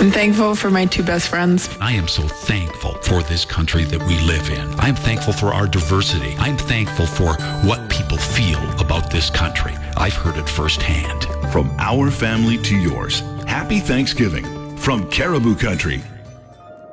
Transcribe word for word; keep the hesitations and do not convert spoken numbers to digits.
I'm thankful for my two best friends. I am so thankful for this country that we live in. I'm thankful for our diversity. I'm thankful for what people feel about this country. I've heard it firsthand. From our family to yours, happy Thanksgiving from Caribou Country.